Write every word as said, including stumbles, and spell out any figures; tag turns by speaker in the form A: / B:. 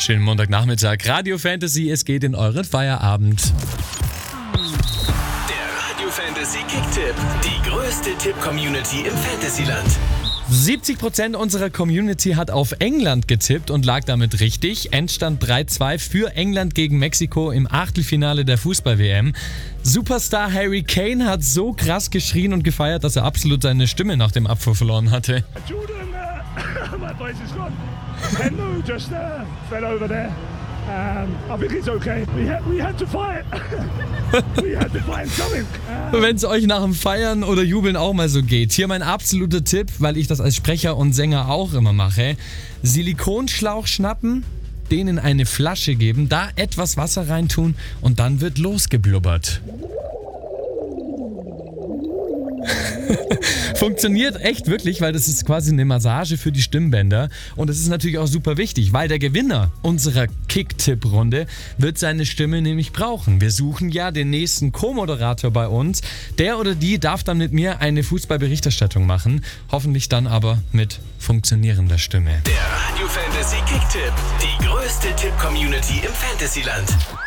A: Schönen Montagnachmittag. Radio Fantasy, es geht in euren Feierabend.
B: Der Radio Fantasy Kicktipp. Die größte Tipp-Community im Fantasyland.
A: siebzig Prozent unserer Community hat auf England getippt und lag damit richtig. Endstand drei zwei für England gegen Mexiko im Achtelfinale der Fußball-W M. Superstar Harry Kane hat so krass geschrien und gefeiert, dass er absolut seine Stimme nach dem Abwurf verloren hatte.
C: Jordan, uh, my voice is gone. Henry just uh, fell over there. Um, I think it's okay. We had, we had to fight. We had to find something. Uh,
A: Wenn es euch nach dem Feiern oder Jubeln auch mal so geht, hier mein absoluter Tipp, weil ich das als Sprecher und Sänger auch immer mache. Silikonschlauch schnappen, den in eine Flasche geben, da etwas Wasser reintun und dann wird losgeblubbert. Funktioniert echt wirklich, weil das ist quasi eine Massage für die Stimmbänder und das ist natürlich auch super wichtig, weil der Gewinner unserer Kick-Tipp-Runde wird seine Stimme nämlich brauchen. Wir suchen ja den nächsten Co-Moderator bei uns. Der oder die darf dann mit mir eine Fußballberichterstattung machen, hoffentlich dann aber mit funktionierender Stimme.
B: Der Radio Fantasy Kicktipp. Die größte Tipp-Community im Fantasyland.